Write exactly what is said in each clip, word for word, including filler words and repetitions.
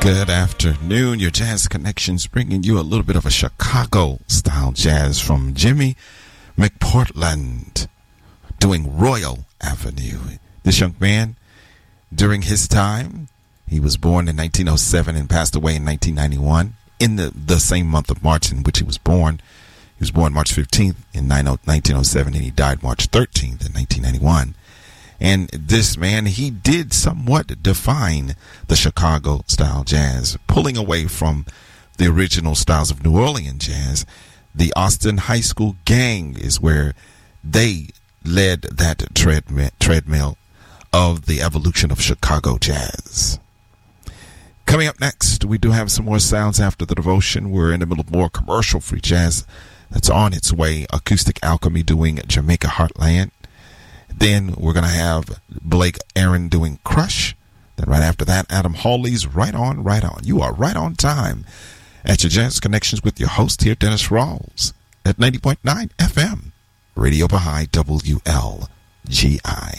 Good afternoon. Your Jazz Connections bringing you a little bit of a Chicago-style jazz from Jimmy McPortland doing Royal Avenue. This young man, during his time, he was born in nineteen oh seven and passed away in nineteen ninety-one in the, the same month of March in which he was born. He was born March fifteenth in nineteen oh seven and he died March thirteenth in nineteen ninety-one. And this man, he did somewhat define the Chicago-style jazz, pulling away from the original styles of New Orleans jazz. The Austin High School Gang is where they led that treadmill, treadmill of the evolution of Chicago jazz. Coming up next, we do have some more sounds after the devotion. We're in the middle of more commercial-free jazz that's on its way. Acoustic Alchemy doing Jamaica Heartland. Then we're going to have Blake Aaron doing Crush. Then right after that, Adam Hawley's Right On, Right On. You are right on time at your Jazz Connections with your host here, Dennis Rawls, at ninety point nine F M, Radio Baha'i W L G I.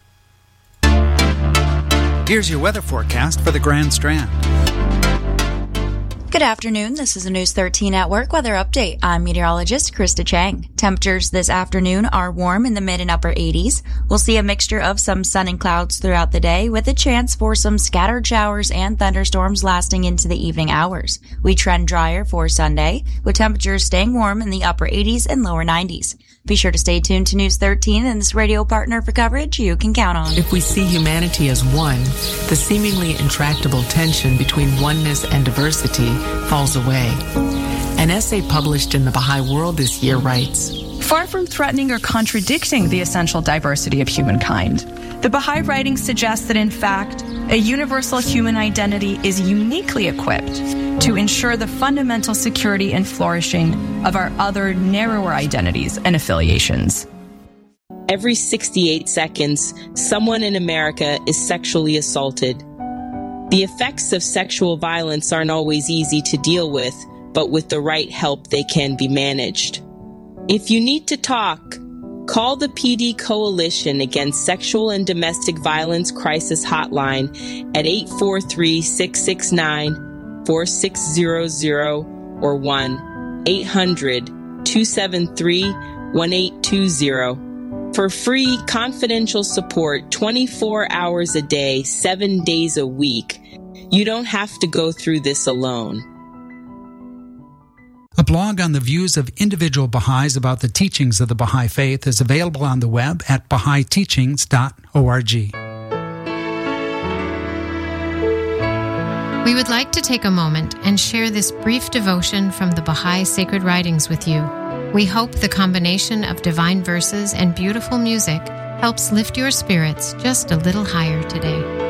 Here's your weather forecast for the Grand Strand. Good afternoon. This is a News thirteen at Work weather update. I'm meteorologist Krista Chang. Temperatures this afternoon are warm in the mid and upper eighties. We'll see a mixture of some sun and clouds throughout the day with a chance for some scattered showers and thunderstorms lasting into the evening hours. We trend drier for Sunday with temperatures staying warm in the upper eighties and lower nineties. Be sure to stay tuned to News thirteen and this radio partner for coverage you can count on. If we see humanity as one, the seemingly intractable tension between oneness and diversity falls away. An essay published in the Baha'i World this year writes, far from threatening or contradicting the essential diversity of humankind, the Baha'i writing suggests that in fact, a universal human identity is uniquely equipped to ensure the fundamental security and flourishing of our other narrower identities and affiliations. Every sixty-eight seconds, someone in America is sexually assaulted. The effects of sexual violence aren't always easy to deal with, but with the right help, they can be managed. If you need to talk, call the P D Coalition Against Sexual and Domestic Violence Crisis Hotline at eight four three, six six nine, four six zero zero or one eight hundred, two seven three, one eight two zero. For free, confidential support twenty-four hours a day, seven days a week. You don't have to go through this alone. A blog on the views of individual Baha'is about the teachings of the Baha'i Faith is available on the web at baha'i teachings dot org. We would like to take a moment and share this brief devotion from the Baha'i Sacred Writings with you. We hope the combination of divine verses and beautiful music helps lift your spirits just a little higher today.